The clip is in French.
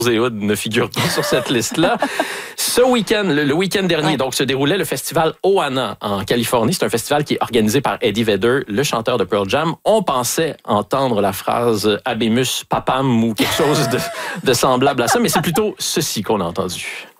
et Hood ne figurent pas sur cette liste-là. Ce week-end, le week-end dernier, donc, se déroulait le festival Ohana en Californie. C'est un festival qui est organisé par Eddie Vedder, le chanteur de Pearl Jam. On pensait entendre la phrase « Habemus Papam » ou quelque chose de semblable à ça, mais c'est plutôt ceci qu'on a entendu.